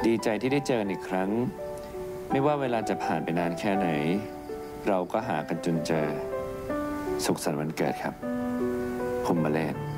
ดีใจที่ได้เจออีกครั้งไม่ว่าเวลาจะผ่านไปนานแค่ไหนเราก็หากันจนเจอสุขสันต์วันเกิดครับภูมิเมเลศ